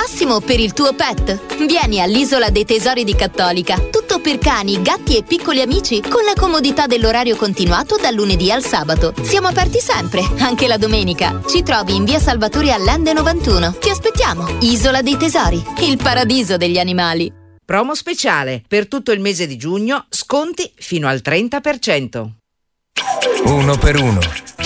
massimo per il tuo pet. Vieni all'Isola dei Tesori di Cattolica. Tutto per cani, gatti e piccoli amici con la comodità dell'orario continuato dal lunedì al sabato. Siamo aperti sempre, anche la domenica. Ci trovi in via Salvatore Allende 91. Ti aspettiamo. Isola dei Tesori, il paradiso degli animali. Promo speciale. Per tutto il mese di giugno, sconti fino al 30%. Uno per uno.